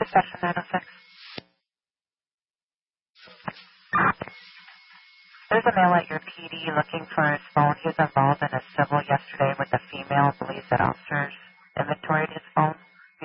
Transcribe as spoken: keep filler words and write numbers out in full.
Discussion nine oh six. There's a male at your P D looking for his phone. He was involved in a civil yesterday with a female. Believes that officers inventoried his phone.